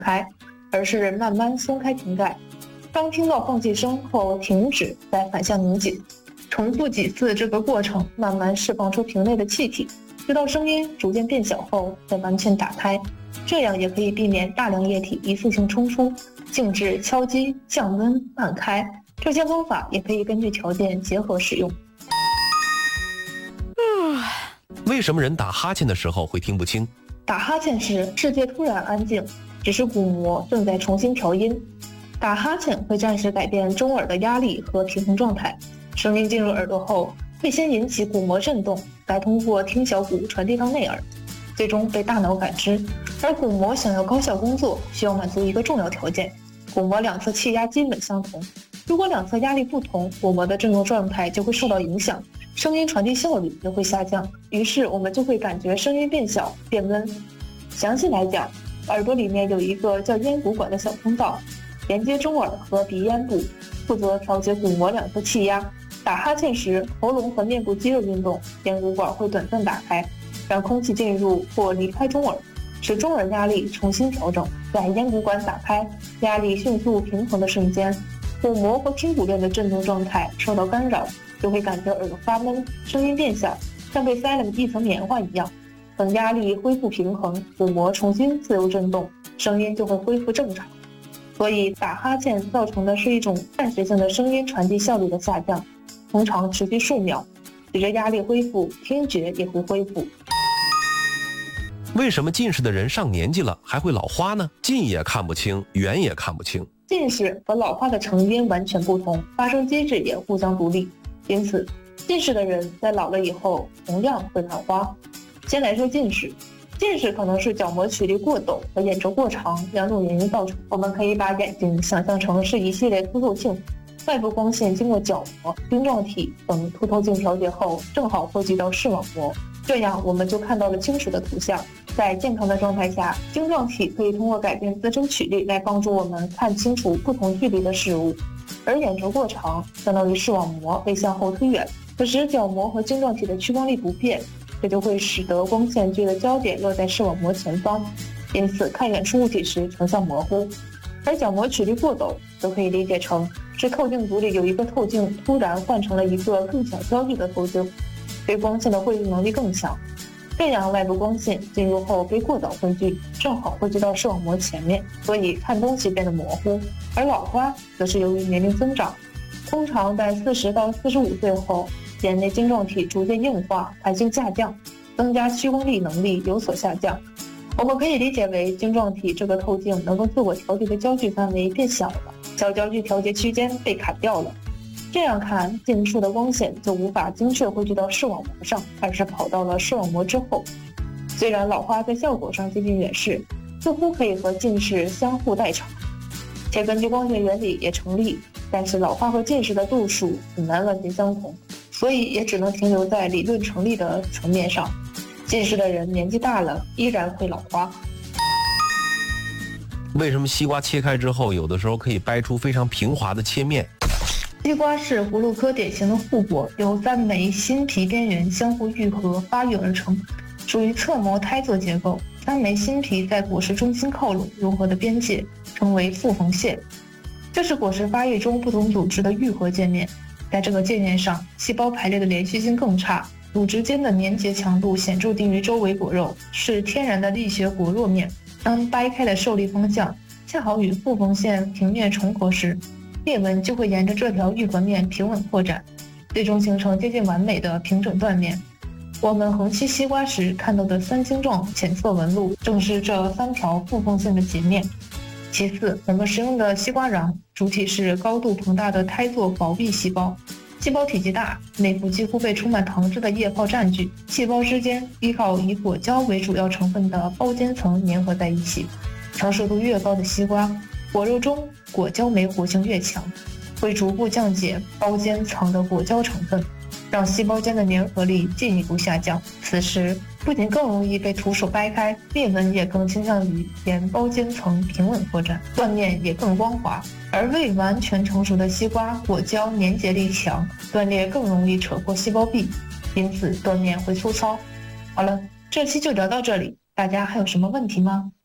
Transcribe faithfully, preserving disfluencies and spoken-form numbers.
开，而是慢慢松开瓶盖。当听到放气声后停止，再反向拧紧，重复几次这个过程，慢慢释放出瓶内的气体，直到声音逐渐变小后再完全打开。这样也可以避免大量液体一次性冲出，静置、敲击、降温、慢开，这些方法也可以根据条件结合使用。 为什么人打哈欠的时候会听不清？ 打哈欠时，世界突然安静，只是鼓膜正在重新调音。打哈欠会暂时改变中耳的压力和平衡状态，声音进入耳朵后，会先引起鼓膜震动，再通过听小骨传递到内耳，最终被大脑感知。而鼓膜想要高效工作，需要满足一个重要条件：鼓膜两侧气压基本相同。如果两侧压力不同，鼓膜的振动状态就会受到影响，声音传递效率也会下降，于是我们就会感觉声音变小、变温。详细来讲，耳朵里面有一个叫咽鼓管的小通道，连接中耳和鼻咽部，负责调节鼓膜两侧气压。打哈欠时，喉咙和面部肌肉运动，咽鼓管会短暂打开，让空气进入或离开中耳，使中耳压力重新调整。在咽鼓管打开、压力迅速平衡的瞬间，鼓膜和听骨链的振动状态受到干扰，就会感觉耳朵发闷，声音变小，像被塞了一层棉花一样。等压力恢复平衡，鼓膜重新自由振动，声音就会恢复正常。所以打哈欠造成的是一种暂时性的声音传递效率的下降，通常持续数秒，随着压力恢复，听觉也会恢复。 为什么近视的人上年纪了还会老花呢？近也看不清，远也看不清。 近视和老花的成因完全不同，发生机制也互相独立，因此近视的人在老了以后同样会老花。先来说近视，近视可能是角膜曲率过陡和眼轴过长两种原因造成。我们可以把眼睛想象成是一系列凸透镜，外部光线经过角膜、晶状体等凸透镜调节后，正好汇聚到视网膜，这样我们就看到了清楚的图像。在健康的状态下，晶状体可以通过改变自身曲率来帮助我们看清楚不同距离的事物，而眼轴过长相当于视网膜被向后推远，可是角膜和晶状体的屈光力不变，这就会使得光线距的焦点落在视网膜前方，因此看远处物体时成像模糊。而角膜曲率过陡则可以理解成是透镜组里有一个透镜突然换成了一个更小焦距的透镜，对光线的汇聚能力更强，这样外部光线进入后被过早汇聚，正好汇聚到视网膜前面，所以看东西变得模糊。而老花则是由于年龄增长，通常在四十到四十五岁后，眼内晶状体逐渐硬化，弹性下降，增加屈光力能力有所下降。我们可以理解为晶状体这个透镜能够自我调节的焦距范围变小了，小焦距调节区间被砍掉了。这样看，近处的光线就无法精确汇聚到视网膜上，而是跑到了视网膜之后。虽然老花在效果上接近远视，似乎可以和近视相互代偿，且根据光学原理也成立，但是老花和近视的度数很难完全相同，所以也只能停留在理论成立的层面上。近视的人年纪大了依然会老花。 为什么西瓜切开之后有的时候可以掰出非常平滑的切面？ 西瓜是葫芦科典型的护果，由三枚新皮边缘相互愈合发育而成，属于侧膜胎座结构。三枚新皮在果实中心靠拢融合的边界称为复缝线，这是果实发育中不同组织的愈合界面。在这个界面上，细胞排列的连续性更差，组织间的粘结强度显著低于周围果肉，是天然的力学果弱面。当掰开的受力方向恰好与复缝线平面重合时，裂纹就会沿着这条愈合面平稳扩展，最终形成接近完美的平整断面。我们横切西瓜时看到的三星状浅色纹路，正是这三条复缝线的截面。其次，我们使用的西瓜瓤主体是高度膨大的胎座薄壁细胞，细胞体积大，内部几乎被充满糖脂的液泡占据，细胞之间依靠以果胶为主要成分的胞间层粘合在一起。成熟度越高的西瓜，果肉中果胶酶活性越强，会逐步降解胞间层的果胶成分，让细胞间的粘合力进一步下降。此时不仅更容易被徒手掰开，裂纹也更倾向于沿胞间层平稳扩展，断面也更光滑。而未完全成熟的西瓜果胶粘结力强，断裂更容易扯破细胞壁，因此断面会粗糙。好了，这期就聊到这里，大家还有什么问题吗？